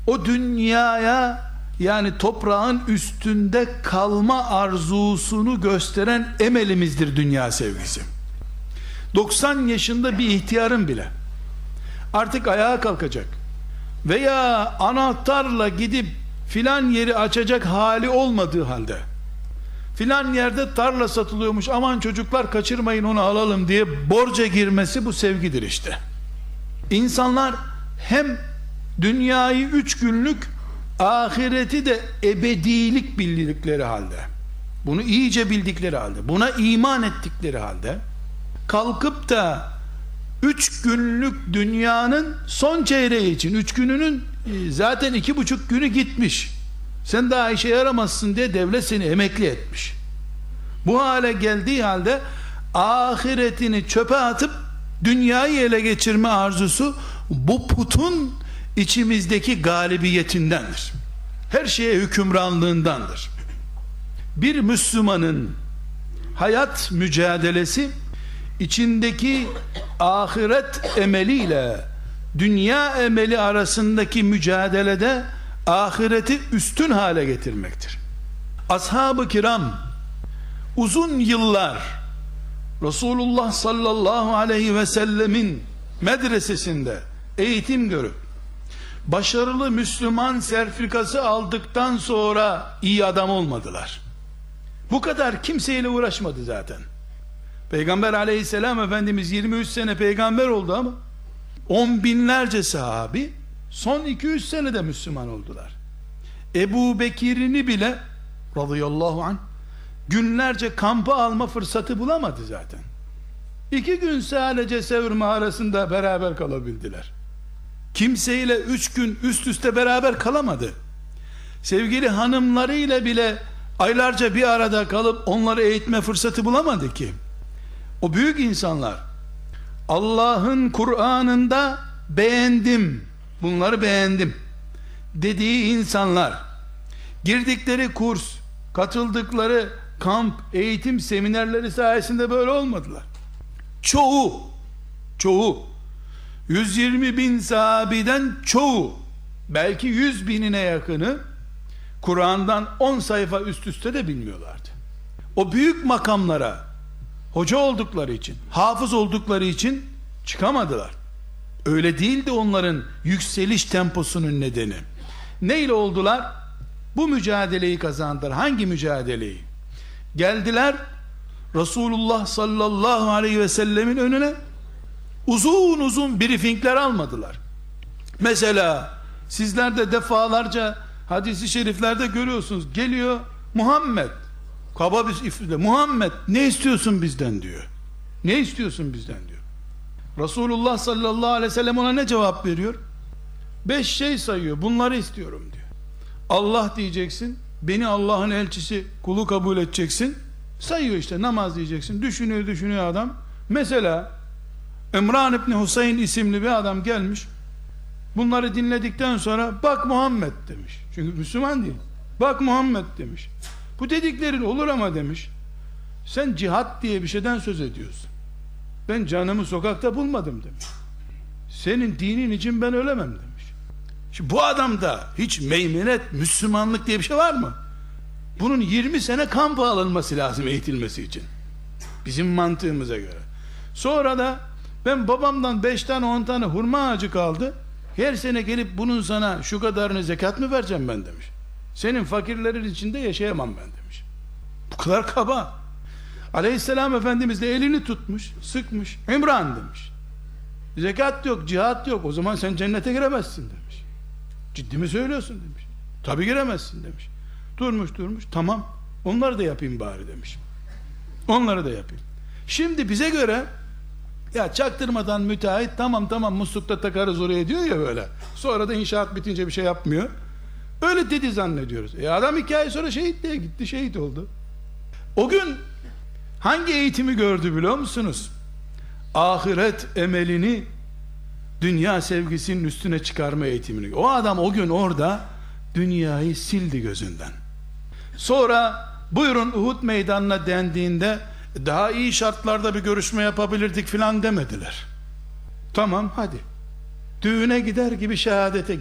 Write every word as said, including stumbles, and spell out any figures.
o dünyaya, yani toprağın üstünde kalma arzusunu gösteren emelimizdir dünya sevgisi. doksan yaşında bir ihtiyarın bile artık ayağa kalkacak veya anahtarla gidip filan yeri açacak hali olmadığı halde, filan yerde tarla satılıyormuş, aman çocuklar kaçırmayın onu alalım diye borca girmesi bu sevgidir işte. İnsanlar hem dünyayı üç günlük, ahireti de ebedilik bildikleri halde, bunu iyice bildikleri halde, buna iman ettikleri halde, kalkıp da üç günlük dünyanın son çeyreği için, üç gününün zaten iki buçuk günü gitmiş, sen daha işe yaramazsın diye devlet seni emekli etmiş, bu hale geldiği halde ahiretini çöpe atıp dünyayı ele geçirme arzusu, bu putun içimizdeki galibiyetindendir, her şeye hükümranlığındandır. Bir Müslümanın hayat mücadelesi, içindeki ahiret emeliyle dünya emeli arasındaki mücadelede ahireti üstün hale getirmektir. Ashab-ı kiram uzun yıllar Resulullah sallallahu aleyhi ve sellemin medresesinde eğitim görüp başarılı Müslüman sertifikası aldıktan sonra iyi adam olmadılar. Bu kadar kimseyle uğraşmadı zaten. Peygamber aleyhisselam Efendimiz yirmi üç sene peygamber oldu ama on binlerce sahabi son iki yüz senede Müslüman oldular. Ebu Bekir'ini bile radıyallahu anh günlerce kampa alma fırsatı bulamadı zaten. İki gün sadece Sevr mağarasında beraber kalabildiler. Kimseyle üç gün üst üste beraber kalamadı. Sevgili hanımlarıyla bile aylarca bir arada kalıp onları eğitme fırsatı bulamadı ki. O büyük insanlar, Allah'ın Kur'an'ında beğendim, bunları beğendim dediği insanlar, girdikleri kurs, katıldıkları kamp, eğitim seminerleri sayesinde böyle olmadılar. Çoğu, çoğu, yüz yirmi bin sahabiden çoğu, belki yüz binine yakını Kur'an'dan on sayfa üst üste de bilmiyorlardı. O büyük makamlara hoca oldukları için, hafız oldukları için çıkamadılar. Öyle değildi onların yükseliş temposunun nedeni. Neyle oldular? Bu mücadeleyi kazandılar. Hangi mücadeleyi? Geldiler Resulullah sallallahu aleyhi ve sellemin önüne, uzun uzun briefingler almadılar. Mesela sizler de defalarca hadis-i şeriflerde görüyorsunuz. Geliyor Muhammed, kaba bir ifade, Muhammed ne istiyorsun bizden diyor. Ne istiyorsun bizden diyor. Resulullah sallallahu aleyhi ve sellem ona ne cevap veriyor? Beş şey sayıyor. Bunları istiyorum diyor. Allah diyeceksin, beni Allah'ın elçisi, kulu kabul edeceksin. Sayıyor işte, namaz diyeceksin. Düşünüyor düşünüyor adam. Mesela İmran İbni Husayn isimli bir adam gelmiş. Bunları dinledikten sonra bak Muhammed demiş. Çünkü Müslüman değil. Bak Muhammed demiş. Bu dediklerin olur ama demiş, sen cihat diye bir şeyden söz ediyorsun. Ben canımı sokakta bulmadım demiş. Senin dinin için ben ölemem demiş. Şimdi bu adamda hiç meymenet, Müslümanlık diye bir şey var mı? Bunun yirmi sene kampa alınması lazım eğitilmesi için, bizim mantığımıza göre. Sonra da ben babamdan beş tane on tane hurma ağacı kaldı, her sene gelip bunun sana şu kadarını zekat mı vereceğim ben demiş. Senin fakirlerin içinde yaşayamam ben demiş. Bu kadar kaba. Aleyhisselam Efendimiz de elini tutmuş, sıkmış. İmran demiş, zekat yok, cihat yok, o zaman sen cennete giremezsin demiş. Ciddi mi söylüyorsun demiş. Tabi giremezsin demiş. Durmuş durmuş, tamam onları da yapayım bari demiş. Onları da yapayım. Şimdi bize göre ya çaktırmadan müteahhit tamam tamam muslukta takarız oraya diyor ya böyle. Sonra da inşaat bitince bir şey yapmıyor. Öyle dedi zannediyoruz. E adam iki ay sonra şehitliğe gitti, şehit oldu. O gün hangi eğitimi gördü biliyor musunuz? Ahiret emelini dünya sevgisinin üstüne çıkarma eğitimini. O adam o gün orada dünyayı sildi gözünden. Sonra buyurun Uhud meydanına dendiğinde daha iyi şartlarda bir görüşme yapabilirdik filan demediler. Tamam hadi. Düğüne gider gibi şehadete